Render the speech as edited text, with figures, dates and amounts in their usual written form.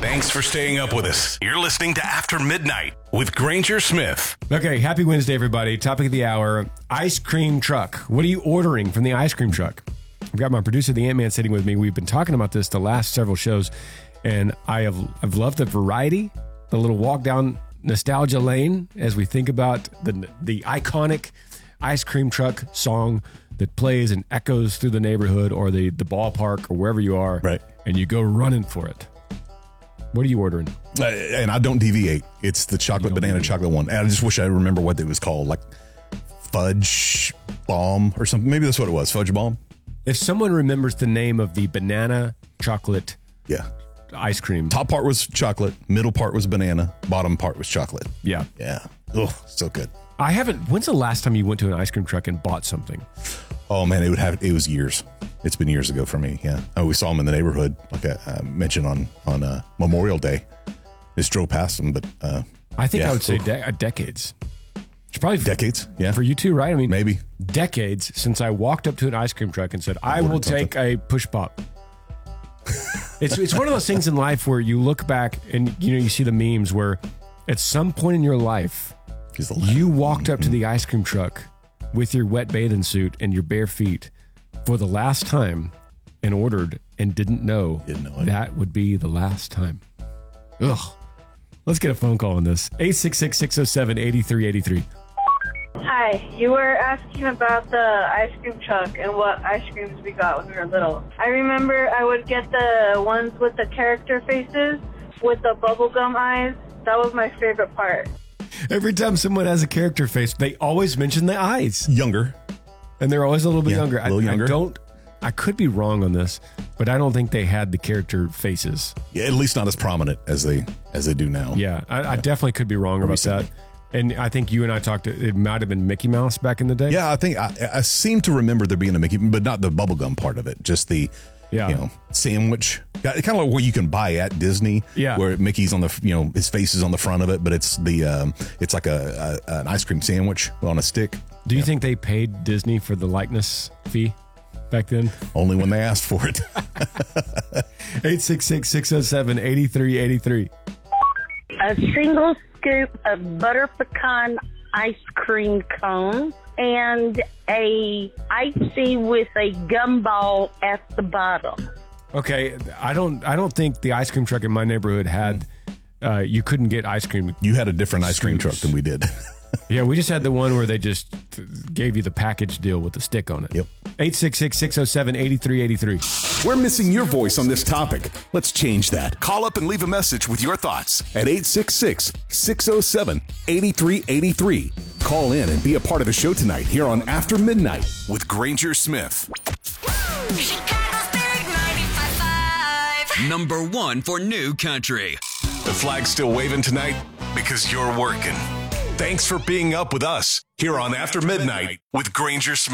Thanks for staying up with us. You're listening to After Midnight with Granger Smith. Okay, happy Wednesday, everybody. Topic of the hour, ice cream truck. What are you ordering from the ice cream truck? I've got my producer, the Ant-Man, sitting with me. We've been talking about this the last several shows, and I've loved the variety, the little walk down nostalgia lane as we think about the iconic ice cream truck song that plays and echoes through the neighborhood or the ballpark or wherever you are, right? And you go running for it. What are you ordering? And I don't deviate. It's the chocolate banana chocolate one. And I just wish I remember what it was called, like fudge bomb or something. Maybe that's what it was, fudge bomb. If someone remembers the name of the banana chocolate ice cream. Top part was chocolate, middle part was banana, bottom part was chocolate. Yeah. Yeah. Oh, so good. When's the last time you went to an ice cream truck and bought something? Oh man, it was years. It's been years ago for me. Yeah. Oh, we saw them in the neighborhood, like I mentioned on Memorial Day. Just drove past them, but I think I would say decades. It's probably decades. Yeah. For you too, right? I mean, maybe decades since I walked up to an ice cream truck and said, "I will take a push pop." It's one of those things in life where you look back and you see the memes where at some point in your life you walked up to the ice cream truck with your wet bathing suit and your bare feet for the last time and ordered and didn't know that would be the last time. Ugh. Let's get a phone call on this. 866-607-8383. Hi, you were asking about the ice cream truck and what ice creams we got when we were little. I remember I would get the ones with the character faces with the bubblegum eyes. That was my favorite part. Every time someone has a character face, they always mention the eyes. Younger. And they're always a little bit younger. A little younger. I could be wrong on this, but I don't think they had the character faces. Yeah, at least not as prominent as they do now. Yeah, I definitely could be wrong about that. And I think you and I talked, it might have been Mickey Mouse back in the day. Yeah, I think I seem to remember there being a Mickey, but not the bubblegum part of it, just the sandwich. Kind of like what you can buy at Disney, where Mickey's on the, his face is on the front of it, but it's it's like an ice cream sandwich on a stick. Do you think they paid Disney for the likeness fee back then? Only when they asked for it. 866-607-8383. A single scoop of butter pecan ice cream cone and a icy with a gumball at the bottom. Okay, I don't think the ice cream truck in my neighborhood had you couldn't get ice cream. You had a different ice cream truck than we did. Yeah, we just had the one where they just gave you the package deal with the stick on it. Yep. 866-607-8383. We're missing your voice on this topic. Let's change that. Call up and leave a message with your thoughts at 866-607-8383. Call in and be a part of the show tonight here on After Midnight with Granger Smith. Chicago's Big 95.5. Number one for new country. The flag's still waving tonight because you're working. Thanks for being up with us here on After Midnight with Granger Smith.